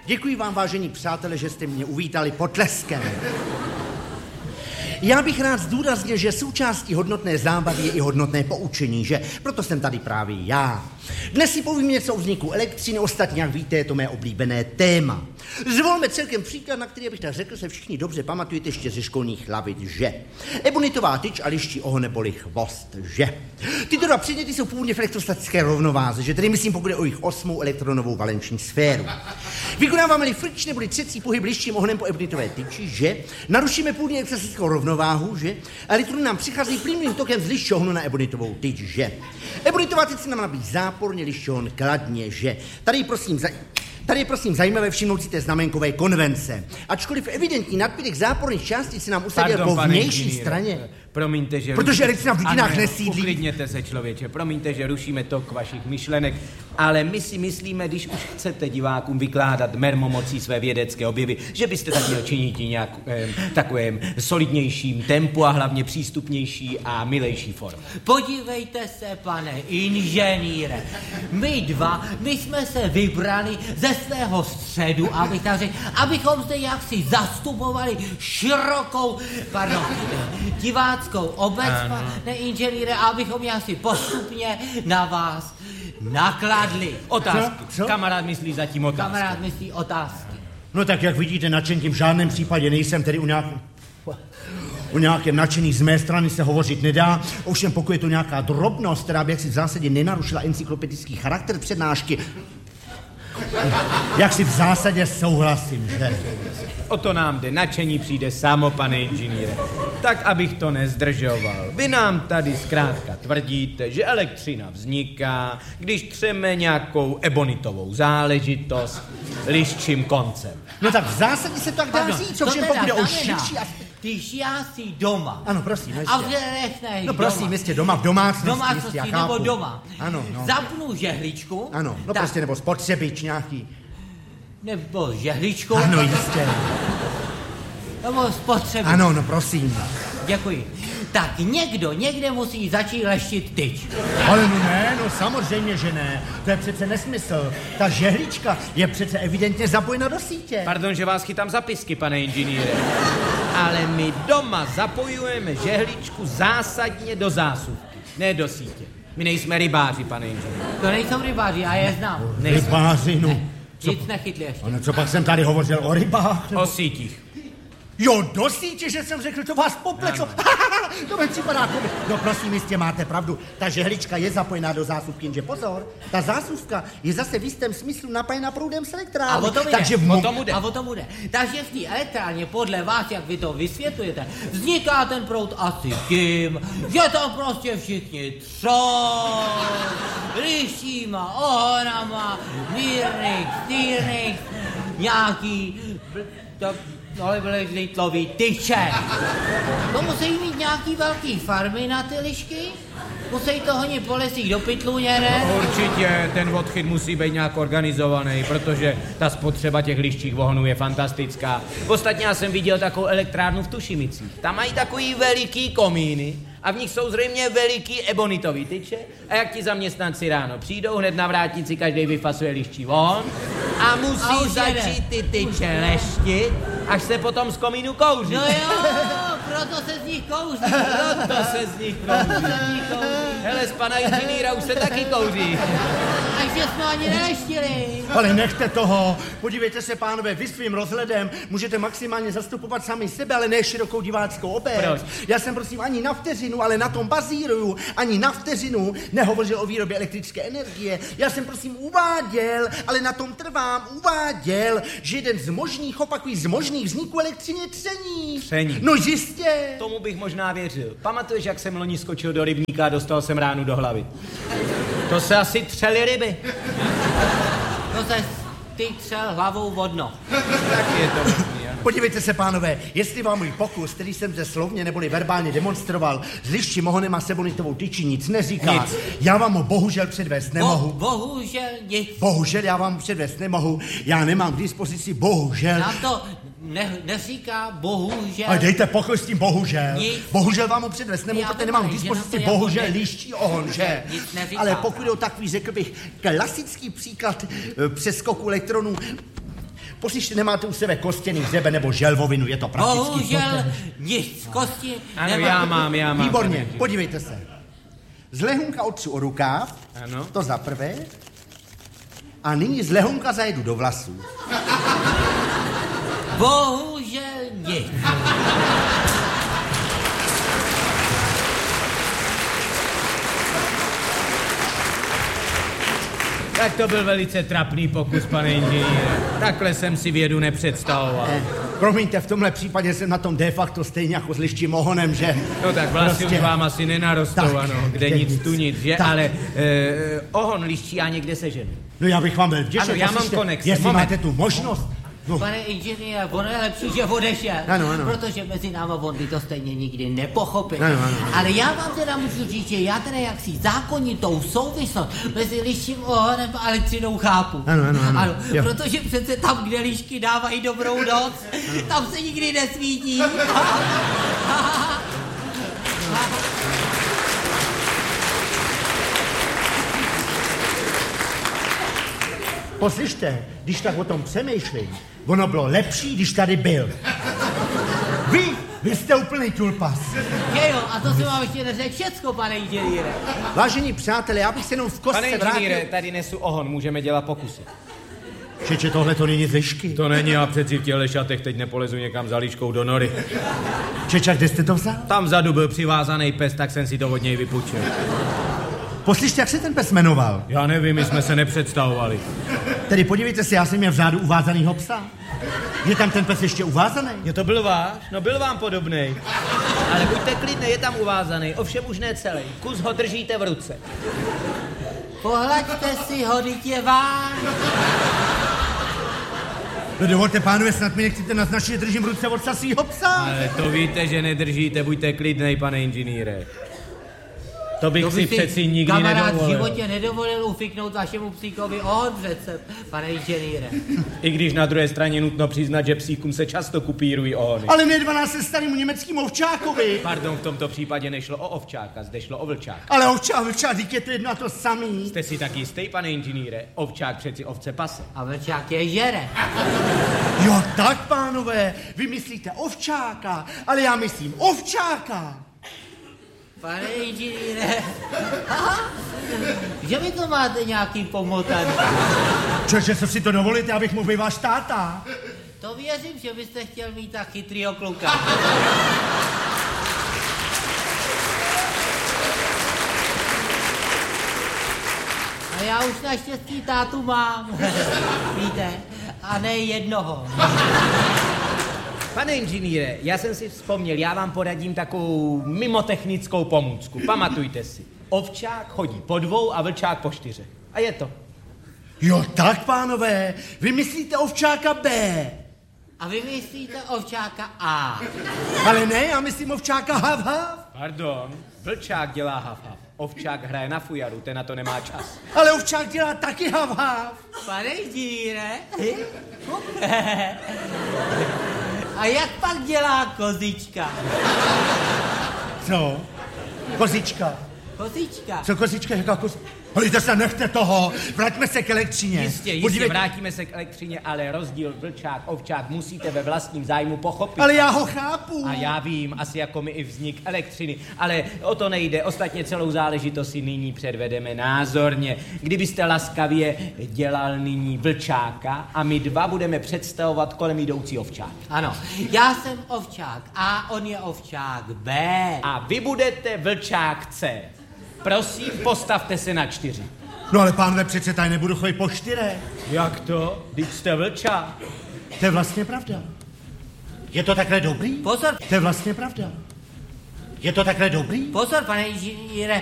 Děkuji vám, vážení přátelé, že jste mě uvítali potleskem. Já bych rád zdůraznil, že součástí hodnotné zábavy je i hodnotné poučení, že? Proto jsem tady právě já. Dnes si povím něco o vzniku elektřiny, ostatně, jak víte, je to mé oblíbené téma. Zvolme celkem příklad, na který bych tak řekl, se všichni dobře pamatujete ještě ze školních lavic, že? Ebonitová tyč a liští oho neboli chvost, že? Tyto dva předměty jsou původně v elektrostatické rovnováze, že tedy myslím, pokud je o jejich 8. elektronovou valenční sféru. Vykonáváme-li frikční neboli třecí pohyb lištím ohnem po ebonitové tyči, že? Narušíme původně elektrostatickou rovnováhu, že? Elektrony nám přichází plynulým tokem z lištího ohnu na ebonitovou tyč, že? Ebonitová tyč se nám nabíjí záporně, lištího ohn kladně, že? Tady je prosím zajímavé všimnout si té znamenkové konvence. Ačkoliv evidentní nadbytek záporných částic se nám usadil po vnější straně. Promiňte, že... Protože elektřina v dudinách nesídlí. Uklidněte se, člověče. Promiňte, že rušíme tok vašich myšlenek, ale my si myslíme, když už chcete divákům vykládat mermomocí své vědecké objevy, že byste tak měl činit nějak takovém solidnějším tempu a hlavně přístupnější a milejší formě. Podívejte se, pane inženýre, my jsme se vybrali ze svého středu, abychom zde jaksi zastupovali širokou, diváckou obec, pane inženýre, abychom jaksi postupně na vás nakladli. Otázky. Co? Kamarád myslí zatím otázky. Kamarád myslí otázky. No tak, jak vidíte, nadšeným v žádném případě nejsem, tedy o nějakém nadšení z mé strany se hovořit nedá. Ovšem, pokud je to nějaká drobnost, která by jaksi v zásadě nenarušila encyklopedický charakter přednášky, jak si v zásadě souhlasím, že? O to nám jde, nadšení přijde samo, pane inženýre. Tak, abych to nezdržoval. Vy nám tady zkrátka tvrdíte, že elektřina vzniká, když třeme nějakou ebonitovou záležitost liščím koncem. No tak v zásadě se tak dá říct, ovšem pokud jde o širší aspekt. Když já si doma. Ano, prosím, jistě. A vřelechnej no prosím, jistě, doma, v domácnosti, jistě, nebo doma. Ano, no. Zapnu žehličku. Ano, no tak. Prostě, nebo spotřebič nějaký. Nebo žehličku. Ano, jistě. Nebo spotřebič. Ano, no prosím. Děkuji. Tak někde musí začít leštit tyč. Ale no ne, no samozřejmě, že ne. To je přece nesmysl. Ta žehlička je přece evidentně zapojena do sítě. Pardon, že vás chytám za pisky, pane inženýre. Ale my doma zapojujeme žehličku zásadně do zásuvky, ne do sítě. My nejsme rybáři, pane inženýre. To nejsou rybáři, já je znám. Rybáři, no. Nic nechytli ještě. Ano, co pak jsem tady hovořil o rybách? O sítích. Jo, do sítě, že jsem řekl, to vás popletlo. To mi připadá. No prosím, jistě máte pravdu. Ta žehlička je zapojená do zásuvky, jenže pozor, ta zásuvka je zase v jistém smyslu napájena proudem z elektrárny. A o tom jde. A o tom jde. Takže v té elektrárně, podle vás, jak vy to vysvětlujete, vzniká ten proud asi tím, že tam prostě všichni třou, lištíma, ohonama, mírných, stýrných, nějaký, ale byly litlový tyče. To musí mít nějaký velký farmy na ty lišky? Musí to honit po lesích do pytluně, ne? Určitě, ten odchyt musí být nějak organizovaný, protože ta spotřeba těch liščích vohonů je fantastická. Ostatně já jsem viděl takovou elektrárnu v Tušimicích. Tam mají takový veliký komíny a v nich jsou zřejmě veliký ebonitový tyče a jak ti zaměstnanci ráno přijdou, hned na vrátnici každý vyfasuje liščí vohon a musí začít ty tyče leštit, až se potom z komínu kouří. No jo, proto se z nich kouří. Hele, z pana inženýra už se taky kouří. Takže jsme ani neleštili. Ale nechte toho. Podívejte se, pánové, vy svým rozhledem můžete maximálně zastupovat sami sebe, ale ne širokou diváckou obec. Proč? Já jsem prosím ani na vteřinu, ale na tom bazíruju, ani na vteřinu nehovořil o výrobě elektrické energie. Já jsem prosím uváděl, ale na tom trvám, že jeden z možných, opakují, z možných vzniků elektřiny je tření. Tření. No jistě. Tomu bych možná věřil. Pamatuješ, jak jsem loni skočil do rybníka a dostal jsem ránu do hlavy? To se asi třely ryby. To se ty třel hlavou vodno. Tak je to možný, ja? Podívejte se, pánové, jestli vám můj pokus, který jsem zde slovně neboli verbálně demonstroval, s liščím ohonem a sebonitovou tyčí nic neříká. Nic. Já vám ho bohužel předvést nemohu. Bohužel nic. Bohužel já vám předvést nemohu. Já nemám k dispozici bohužel. Nám to neříká bohužel. Ale dejte pokoj s tím bohužel. Nic. Bohužel vám ho předvést nemohu, protože nemám k dispozici bohužel liščí ohon, že? Nic neříká. Ale pokud je o takový, řekl bych, klasický příklad přeskoku elektronů, Poslyšte, nemáte u sebe kostěný hřeben nebo želvovinu, je to prakticky Bohužel nic, kosti Ano, nemám. já mám. Výborně, podívejte se. Z lehonka otřu o rukáv, Ano. to za prvé. A nyní z lehonka zajedu do vlasů. Bohužel nic. Tak to byl velice trapný pokus, pane inženýre. Takhle jsem si vědu nepředstavoval. Promiňte, v tomhle případě jsem na tom de facto stejně jako s liščím ohonem, že... No tak vlasy už vám asi nenarostou, Tak, ano, kde nic, tu nic, že? Tak. Ale ohon liští já někde seženu. No já bych vám byl vděčen. Ano, já mám poslyšte, konexe, Jestli moment. máte tu možnost. No, Pane inženýre, ono je lepší, že odešel. Ano, ano. Protože mezi náma on by to stejně nikdy nepochopil. Ano, ano. Ale já vám teda můžu říct, že já teda jaksi zákonitou souvislost mezi liším ohonem a elektřinou chápu. Ano. Jo. Protože přece tam, kde lišky dávají dobrou noc, tam se nikdy nesvítí. Poslyšte, když tak o tom přemýšlím, ono bylo lepší, když tady byl. Vy jste úplný tulpas. Je jo, a to jsem vám ještě neřekl všecko, pane inženýre. Vážení přátelé, já bych se jenom v Pane kostce vrátil. inženýre, tady nesu ohon, můžeme dělat pokusy. Čeče, tohle to není z lišky. To není, já přeci v těchto šatech teď nepolezu někam za líškou do nory. Čeče, kde jste to vzal? Tam vzadu byl přivázaný pes, tak jsem si to od něj vypůjčil. Poslyšte, jak se ten pes jmenoval? Já nevím, my jsme se nepředstavovali. Tedy podívejte se, já jsem měl v řádu uvázanýho psa. Je tam ten pes ještě uvázaný? Jo, to byl váš? No byl vám podobnej. Ale buďte klidný, je tam uvázaný, ovšem už ne celý. Kus ho držíte v ruce. Pohlaďte si ho, dítě váš. No dovolte, pánové, snad mi nechcete naznačit, že držím v ruce od svýho psa. Ale to víte, že nedržíte, buďte klidnej, pane inženýre. To bych si přeci nikdy kamarád v nedovolil. životě nedovolil ufiknout vašemu psíkovi ohon přece, pane inženýre. I když na druhé straně nutno přiznat, že psíkům se často kupírují ohony. Ale ne 12 starému německému ovčákovi. Pardon, v tomto případě nešlo o ovčáka, zde šlo o vlčáka. Ale ovčák, teď je to jedno a to samý. Jste si tak jistý, pane inženýre? Ovčák přeci ovce pase. A vlčák je žere. Jo, tak, pánové, vy myslíte ovčáka, ale já myslím ovčáka. Pane inženýre, že vy to máte nějaký pomotaný. Čože, co si to dovolíte, abych mohl být váš táta? To věřím, že byste chtěl mít tak chytrýho kluka. A já už naštěstí tátu mám, víte, a ne jednoho. Pane inženýre, já jsem si vzpomněl, já vám poradím takovou mimotechnickou pomůcku. Pamatujte si, ovčák chodí po 2 a vlčák po 4. A je to. Jo, tak, pánové, vy myslíte ovčáka B. A vy myslíte ovčáka A. Ale ne, já myslím ovčáka hav, hav. Pardon, vlčák dělá hav. Ovčák hraje na fujaru, ten na to nemá čas. Ale ovčák dělá taky hav, hav. Pane inženýre, a jak pak dělá kozička? Co? Kozička. Kozička. Co kozička, jaká kozička? Hojte se, nechte toho, vraťme se k elektřině. Jistě, vrátíme se k elektřině, ale rozdíl vlčák, ovčák musíte ve vlastním zájmu pochopit. Ale já ho chápu. A já vím, asi jako mi i vznik elektřiny, ale o to nejde. Ostatně celou záležitost si nyní předvedeme názorně. Kdybyste laskavě dělal nyní vlčáka a my dva budeme představovat kolem jdoucí ovčák. Ano, já jsem ovčák A, on je ovčák B. A vy budete vlčák C. Prosím, postavte se na 4. No ale pánové, přece tady nebudu chodit po 4. Jak to? Vždyť jste vlčák. To je vlastně pravda. Je to takhle dobrý? Pozor, To je vlastně pravda. Je to takhle dobrý? pozor, pane inženýre,